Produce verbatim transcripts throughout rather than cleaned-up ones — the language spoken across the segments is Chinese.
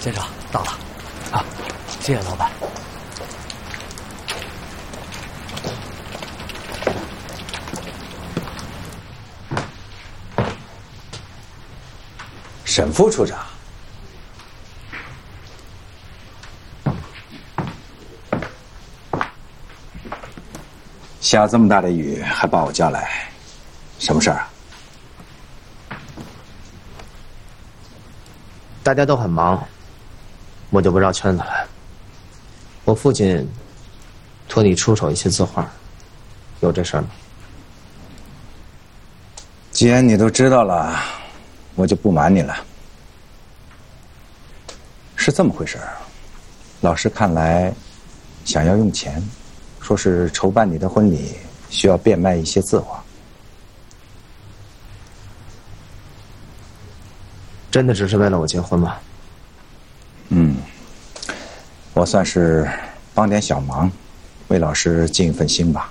先生到了，啊，谢谢老板。 沈副处长，下这么大的雨还把我叫来，什么事儿啊？ 大家都很忙，我就不绕圈子了。我父亲托你出手一些字画，有这事儿吗？ 既然你都知道了，我就不瞒你了。是这么回事儿，老师看来想要用钱，说是筹办你的婚礼需要变卖一些字画。 真的只是为了我结婚吗？ 嗯，我算是帮点小忙，为老师尽一份心吧。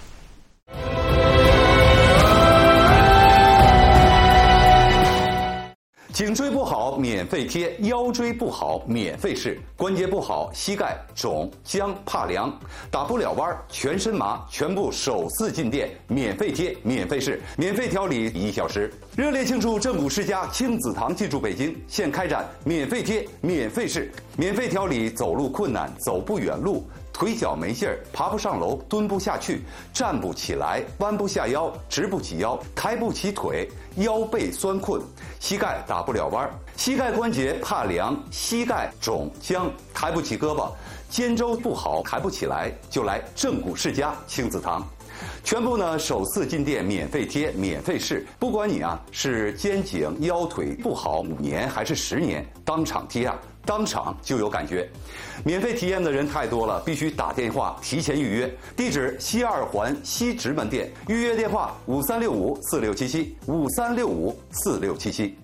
颈椎不好免费贴，腰椎不好免费试，关节不好膝盖肿僵怕凉打不了弯全身麻，全部手四进店免费贴免费试，免费调理一小时。热烈庆祝正骨世家亲子堂进驻北京，现开展免费贴免费试，免费调理走路困难走不远路，腿脚没劲儿，爬不上楼，蹲不下去，站不起来，弯不下腰，直不起腰，抬不起腿，腰背酸困，膝盖打不了弯，膝盖关节怕凉，膝盖肿僵，抬不起胳膊，肩周不好，抬不起来，就来正骨世家亲子堂。全部呢首次进店免费贴免费试，不管你啊是肩颈腰腿不好五年还是十年，当场贴啊当场就有感觉。免费体验的人太多了，必须打电话提前预约。地址西二环西直门店，预约电话五三六五四六七七五三六五四六七七。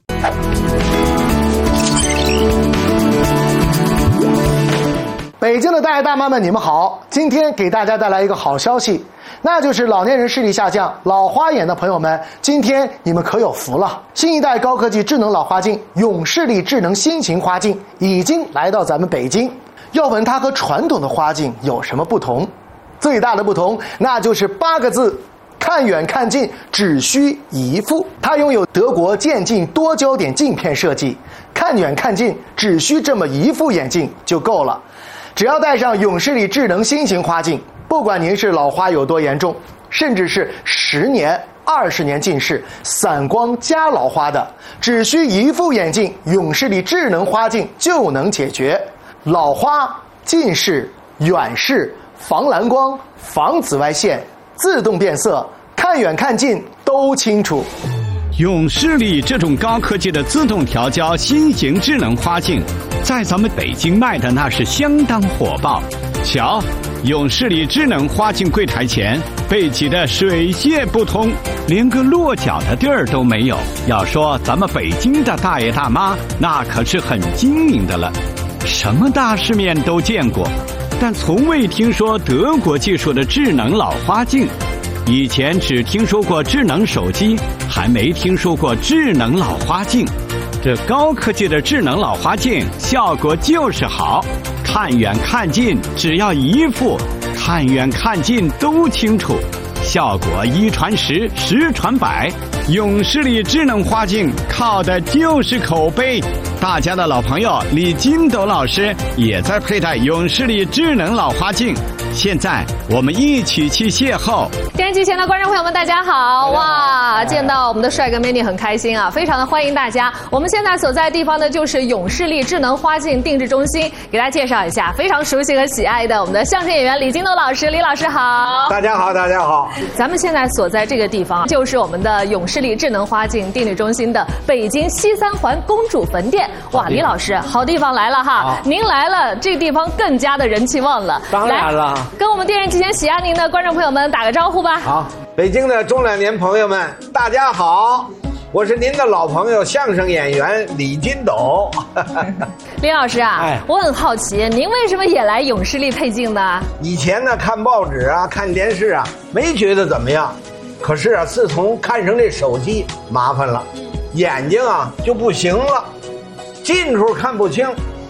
北京的大爷大妈们，你们好！今天给大家带来一个好消息，那就是老年人视力下降、老花眼的朋友们，今天你们可有福了！新一代高科技智能老花镜永视力智能新型花镜已经来到咱们北京。要问它和传统的花镜有什么不同？最大的不同，那就是八个字：看远看近，只需一副。它拥有德国渐进多焦点镜片设计，看远看近只需这么一副眼镜就够了。只要戴上永视力智能新型花镜，不管您是老花有多严重，甚至是十年、二十年近视、散光加老花的，只需一副眼镜，永视力智能花镜就能解决老花、近视、远视、防蓝光、防紫外线、自动变色，看远看近都清楚。 永视力这种高科技的自动调焦新型智能花镜，在咱们北京卖的那是相当火爆。瞧，永视力智能花镜柜台前被挤得水泄不通，连个落脚的地儿都没有。要说咱们北京的大爷大妈，那可是很精明的了，什么大世面都见过，但从未听说德国技术的智能老花镜。以前只听说过智能手机，还没听说过智能老花镜。这高科技的智能老花镜效果就是好，看远看近只要一副，看远看近都清楚，效果一传十，十传百。永视力智能花镜靠的就是口碑。大家的老朋友李金斗老师也在佩戴永视力智能老花镜。现在我们一起去邂逅。 电视机前的观众朋友们，大家好！哇，见到我们的帅哥美女很开心啊，非常的欢迎大家。我们现在所在的地方呢，就是永视力智能花镜定制中心，给大家介绍一下非常熟悉和喜爱的我们的相声演员李金斗老师。李老师好！ 大家好，大家好！ 咱们现在所在这个地方，就是我们的永视力智能花镜定制中心的北京西三环公主坟店。哇，李老师，好地方来了哈！您来了，这个地方更加的人气旺了。 当然了。 跟我们电视机前喜爱您的观众朋友们打个招呼吧。 好，北京的中老年朋友们，大家好，我是您的老朋友相声演员李金斗。 李老师啊，哎，我很好奇，您为什么也来永视力配镜呢？ 以前呢，看报纸啊，看电视啊，没觉得怎么样，可是啊，自从看上这手机，麻烦了，眼睛啊就不行了，近处看不清，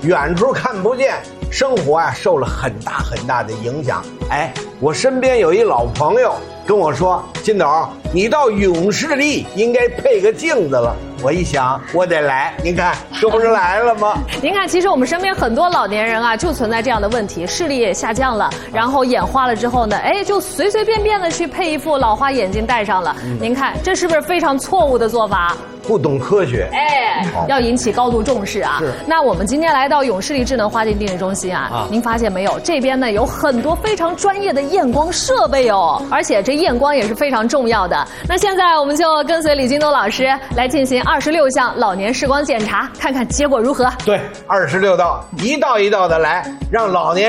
远处看不见，生活啊受了很大很大的影响。哎，我身边有一老朋友跟我说，金斗，你到永视力应该配个镜子了。我一想，我得来，您看这不是来了吗？ 您看，其实我们身边很多老年人啊，就存在这样的问题，视力也下降了，然后眼花了之后呢，哎，就随随便便的去配一副老花眼镜戴上了。嗯、您看，这是不是非常错误的做法？ 不懂科学， 哎，要引起高度重视啊！ 是。 那我们今天来到永视力智能花镜定制中心啊，啊您发现没有？这边呢有很多非常专业的验光设备哦，而且这验光也是非常重要的。那现在我们就跟随李金斗老师来进行二十六项老年视光检查，看看结果如何。 对，二十六道，一道一道的来，让老年